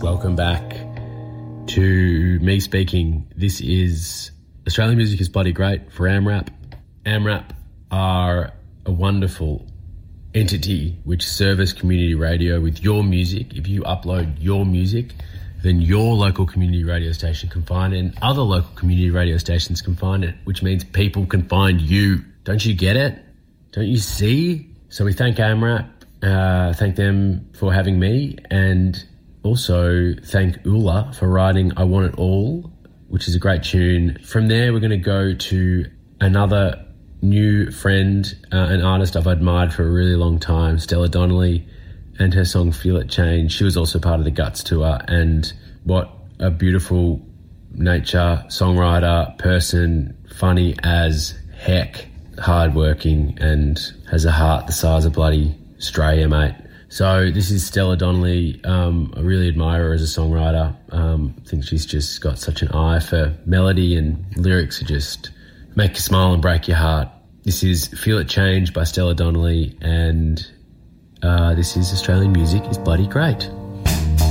welcome back to me speaking. This is Australian Music is Bloody Great for AMRAP. AMRAP are a wonderful entity which service community radio with your music. If you upload your music, then your local community radio station can find it and other local community radio stations can find it, which means people can find you. Don't you get it? Don't you see? So we thank AMRAP, thank them for having me, and also thank Ula for writing I Want It All, which is a great tune. From there, we're going to go to another new friend, an artist I've admired for a really long time, Stella Donnelly, and her song Feel It Change. She was also part of the Guts tour, and what a beautiful nature, songwriter, person, funny as heck, hardworking, and has a heart the size of bloody Australia, mate. So this is Stella Donnelly. I really admire her as a songwriter. I think she's just got such an eye for melody, and lyrics that just make you smile and break your heart. This is Feel It Change by Stella Donnelly, and this is Australian Music is Bloody Great.